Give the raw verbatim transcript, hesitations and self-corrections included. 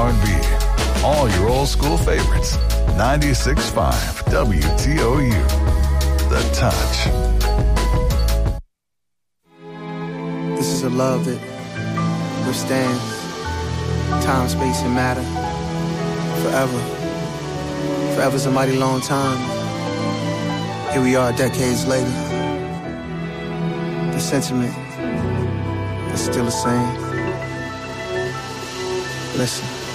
R and B. All your old school favorites. ninety-six point five W T O U. The Touch. This is a love that withstands time, space, and matter. Forever. Forever's a mighty long time. Here we are decades later. The sentiment is still the same. Listen.